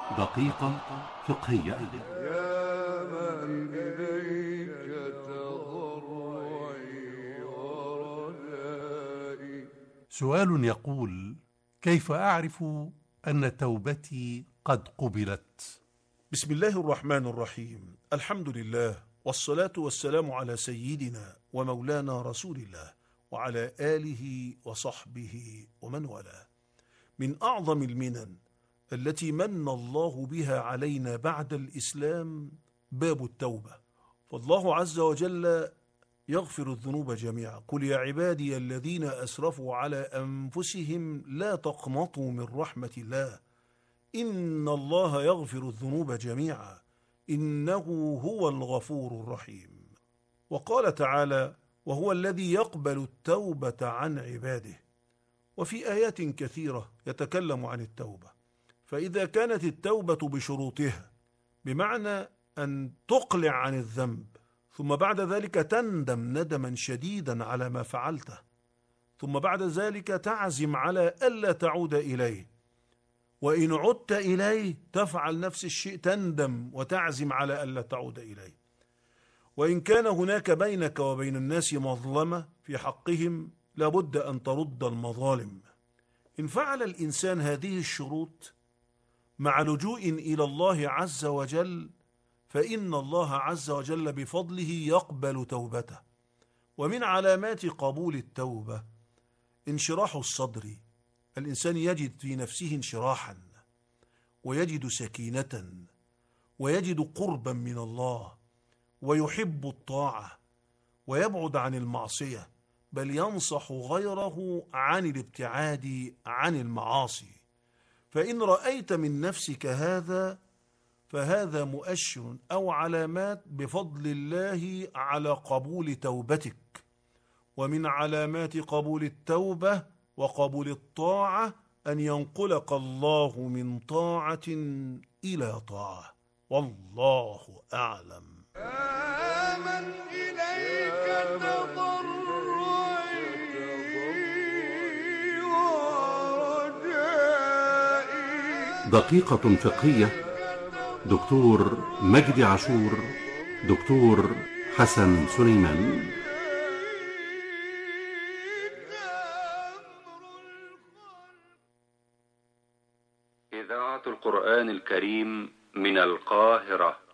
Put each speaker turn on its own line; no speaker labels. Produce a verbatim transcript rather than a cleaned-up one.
دقيقة فقهية.
يا من إليك تضرعي ورجائي.
سؤال يقول: كيف أعرف أن توبتي قد قبلت؟
بسم الله الرحمن الرحيم. الحمد لله، والصلاة والسلام على سيدنا ومولانا رسول الله وعلى آله وصحبه ومن والاه. من أعظم المنن التي من الله بها علينا بعد الإسلام باب التوبة، فالله عز وجل يغفر الذنوب جميعا. قل يا عبادي الذين أسرفوا على أنفسهم لا تقنطوا من رحمة الله إن الله يغفر الذنوب جميعا إنه هو الغفور الرحيم. وقال تعالى: وهو الذي يقبل التوبة عن عباده. وفي آيات كثيرة يتكلم عن التوبة. فإذا كانت التوبة بشروطها، بمعنى أن تقلع عن الذنب ثم بعد ذلك تندم ندما شديدا على ما فعلته، ثم بعد ذلك تعزم على ألا تعود إليه، وإن عدت إليه تفعل نفس الشيء، تندم وتعزم على ألا تعود إليه. وإن كان هناك بينك وبين الناس مظلمة في حقهم لابد أن ترد المظالم. إن فعل الإنسان هذه الشروط مع لجوء إلى الله عز وجل فإن الله عز وجل بفضله يقبل توبته. ومن علامات قبول التوبة انشراح الصدر، الإنسان يجد في نفسه انشراحا، ويجد سكينة، ويجد قربا من الله، ويحب الطاعة، ويبعد عن المعصية، بل ينصح غيره عن الابتعاد عن المعاصي. فإن رأيت من نفسك هذا فهذا مؤشر أو علامات بفضل الله على قبول توبتك. ومن علامات قبول التوبة وقبول الطاعة أن ينقلك الله من طاعة إلى طاعة، والله أعلم.
آمن إليك تضرعي ورجائي.
دقيقة فقهية. دكتور مجدي عاشور، دكتور حسن سليمان.
إذاعة القرآن الكريم من القاهرة.